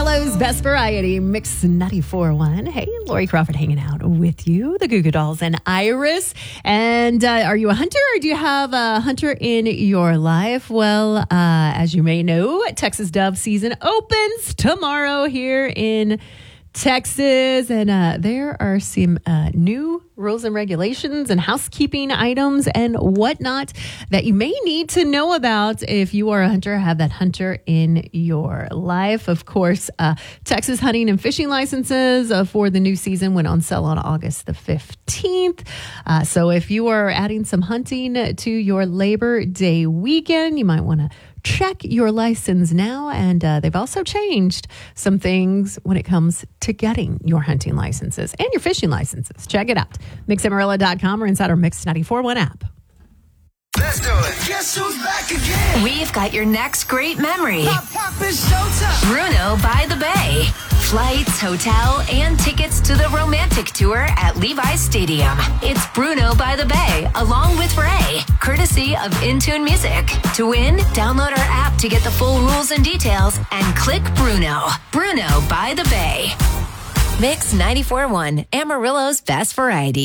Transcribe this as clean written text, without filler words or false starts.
Amarillo's Best Variety, Mix 94.1. Hey, Lori Crawford hanging out with you, the Goo Goo Dolls and Iris. And are you a hunter or do you have a hunter in your life? Well, as you may know, Texas dove season opens tomorrow here in Texas, and there are some new rules and regulations and housekeeping items and whatnot that you may need to know about if you are a hunter, have that hunter in your life. Of course, Texas hunting and fishing licenses for the new season went on sale on August the 15th. So if you are adding some hunting to your Labor Day weekend, you might want to check your license now, and they've also changed some things when it comes to getting your hunting licenses and your fishing licenses. Check it out. MixAmarilla.com or inside our Mix 94.1 app. Let's do it. Guess who's back again? We've got your next great memory. Pop, it's showtime. Bruno by the Bay. Flights, hotel, and tickets to the romantic tour at Levi's Stadium. It's Bruno by the Bay, along with Ray, courtesy of Intune Music. To win, download our app to get the full rules and details and click Bruno. Bruno by the Bay. Mix 94.1, Amarillo's Best Variety.